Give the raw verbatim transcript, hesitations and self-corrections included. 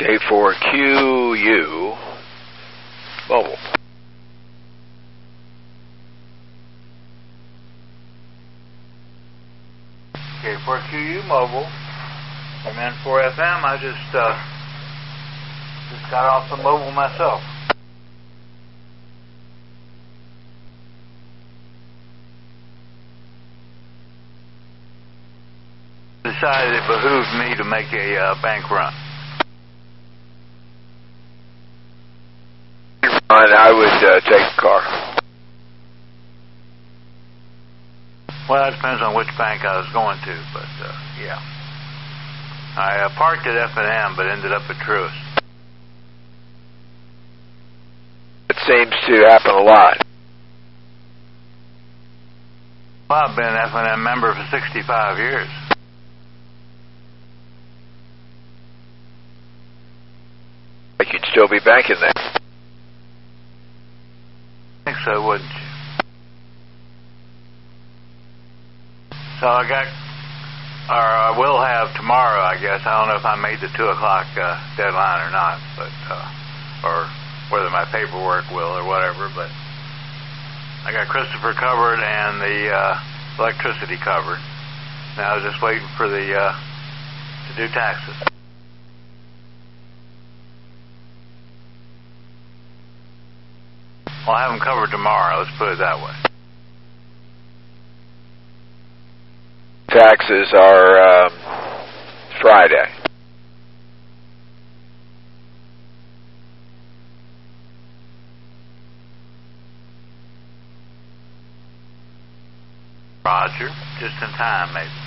K four Q U mobile. K four Q U mobile. I'm in four F M. I just uh, just got off the mobile myself. Decided it behooved me to make a uh, bank run. And I would uh, take the car. Well, it depends on which bank I was going to, but uh, yeah. I uh, parked at F and M, but ended up at Truist. It seems to happen a lot. Well, I've been an F and M member for sixty-five years. Like you'd still be banking there. I think so, wouldn't you? So I got, or I will have tomorrow, I guess. I don't know if I made the two o'clock uh, deadline or not, but uh, or whether my paperwork will or whatever. But I got Christopher covered and the uh, electricity covered. Now I was just waiting for the uh, to do taxes. I'll have them covered tomorrow. Let's put it that way. Taxes are um, Friday. Roger. Just in time, maybe.